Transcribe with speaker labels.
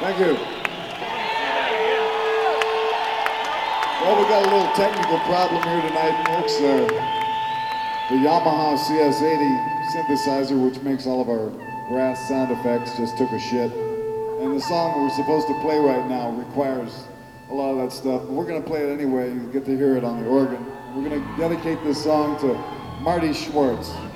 Speaker 1: Thank you. Well, we got a little technical problem here tonight, folks. The Yamaha CS80 synthesizer, which makes all of our brass sound effects, just took a shit. And the song we're supposed to play right now requires a lot of that stuff. But we're going to play it anyway. You'll get to hear it on the organ. We're going to dedicate this song to Marty Schwartz.